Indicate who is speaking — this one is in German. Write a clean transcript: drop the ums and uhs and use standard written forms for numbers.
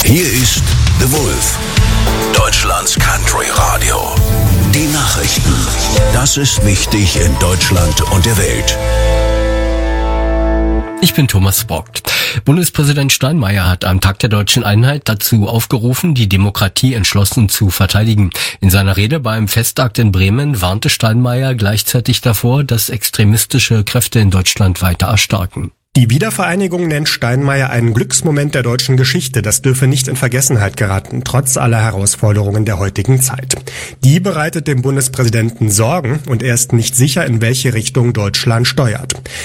Speaker 1: Hier ist The Wolf, Deutschlands Country Radio. Die Nachrichten. Das ist wichtig in Deutschland und der Welt.
Speaker 2: Ich bin Thomas Bock. Bundespräsident Steinmeier hat am Tag der Deutschen Einheit dazu aufgerufen, die Demokratie entschlossen zu verteidigen. In seiner Rede beim Festakt in Bremen warnte Steinmeier gleichzeitig davor, dass extremistische Kräfte in Deutschland weiter erstarken.
Speaker 3: Die Wiedervereinigung nennt Steinmeier einen Glücksmoment der deutschen Geschichte. Das dürfe nicht in Vergessenheit geraten, trotz aller Herausforderungen der heutigen Zeit. Die bereitet dem Bundespräsidenten Sorgen und er ist nicht sicher, in welche Richtung Deutschland steuert.